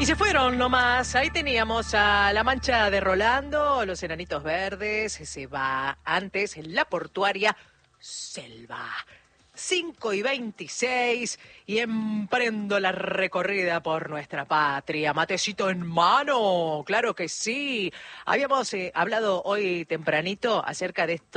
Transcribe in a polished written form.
Y se fueron nomás, ahí teníamos a La Mancha de Rolando, Los Enanitos Verdes, se va antes en La Portuaria, Selva. 5:26 y emprendo la recorrida por nuestra patria. Matecito en mano, claro que sí. Habíamos hablado hoy tempranito acerca de esto.